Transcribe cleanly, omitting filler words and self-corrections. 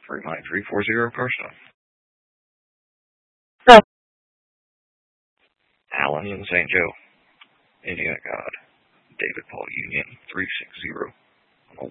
39340 Carson. Hello. Alan in St. Joe. Indiana God. David Paul Union 360.